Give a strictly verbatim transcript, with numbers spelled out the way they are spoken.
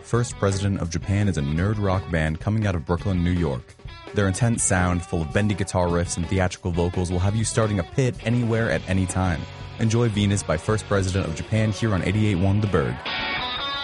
First President of Japan is a nerd rock band coming out of Brooklyn, New York. Their intense sound, full of bendy guitar riffs and theatrical vocals, will have you starting a pit anywhere at any time. Enjoy Venus by First President of Japan here on eighty-eight point one The Bird.